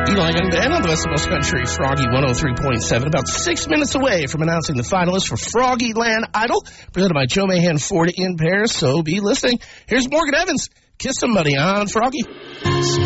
Eli Young Band on the West Coast Country, Froggy 103.7, about 6 minutes away from announcing the finalists for Froggy Land Idol, presented by Joe Mahan Ford in Paris, so be listening. Here's Morgan Evans, Kiss Somebody on Froggy.